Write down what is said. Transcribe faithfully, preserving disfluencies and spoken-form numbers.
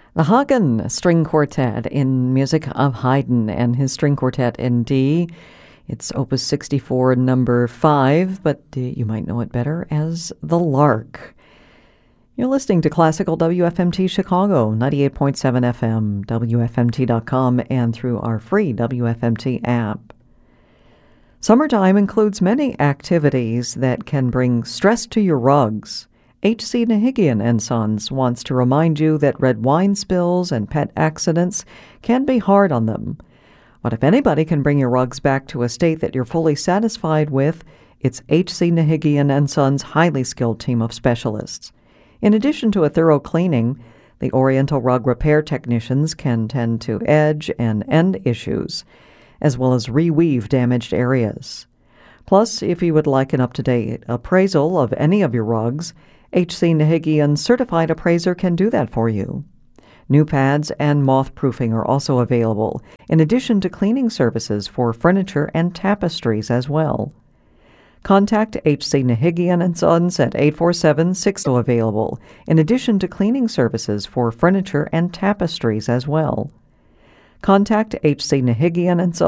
The Hagen String Quartet in music of Haydn and his String Quartet in D. It's Opus sixty-four, number five, but uh, you might know it better as The Lark. You're listening to Classical W F M T Chicago, ninety-eight point seven F M, W F M T dot com, and through our free W F M T app. Summertime includes many activities that can bring stress to your rugs. H C Nahigian and Sons wants to remind you that red wine spills and pet accidents can be hard on them. But if anybody can bring your rugs back to a state that you're fully satisfied with, it's H C Nahigian and Sons' highly skilled team of specialists. In addition to a thorough cleaning, the Oriental rug repair technicians can tend to edge and end issues, as well as reweave damaged areas. Plus, if you would like an up-to-date appraisal of any of your rugs, H C Nahigian Certified Appraiser can do that for you. New pads and moth-proofing are also available, in addition to cleaning services for furniture and tapestries as well. Contact H C Nahigian and Sons at eight four seven, six oh available, in addition to cleaning services for furniture and tapestries as well. Contact H C Nahigian and Sons